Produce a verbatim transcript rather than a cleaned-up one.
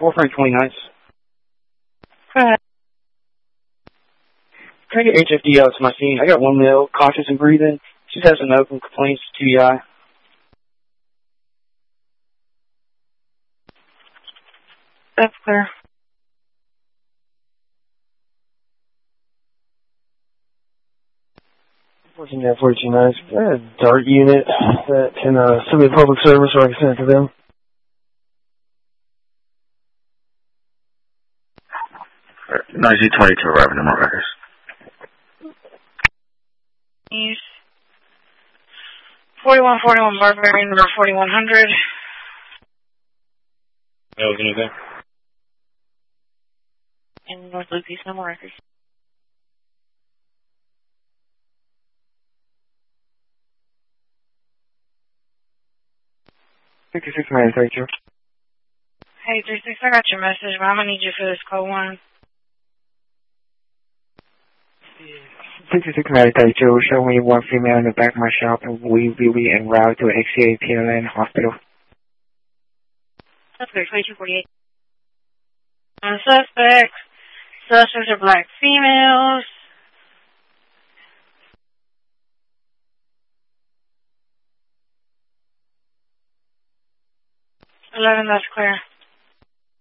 four Frank twenty-ninth. Go ahead. Can I get H F D out to my scene? I got one male, cautious and breathing. She has some open complaints to T B I. That's clear. Working at forty-two nights. I had a DART unit that can uh, send me to public service so I can send it to them. nineteen twenty-two arriving in Marcus. forty-one forty-one Barbarian, number forty-one hundred. That was anything? In North Loop East, no more records. fifty-six nine thirty-two. Hey, thirty-six, I got your message, but I'm going to need you for this code one. fifty-six nine thirty-two, show me one female in the back of my shop and we will be en route to X C A P L N hospital. That's good, twenty-two forty-eight. Uh, suspects. Suspects are black females. eleven, that's clear.